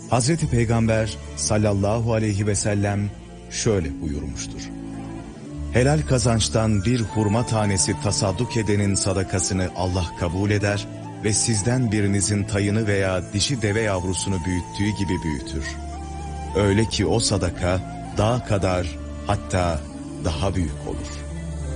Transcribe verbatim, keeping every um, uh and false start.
Hazreti Peygamber sallallahu aleyhi ve sellem şöyle buyurmuştur. Helal kazançtan bir hurma tanesi tasadduk edenin sadakasını Allah kabul eder ve sizden birinizin tayını veya dişi deve yavrusunu büyüttüğü gibi büyütür. Öyle ki o sadaka dağ kadar, hatta daha büyük olur.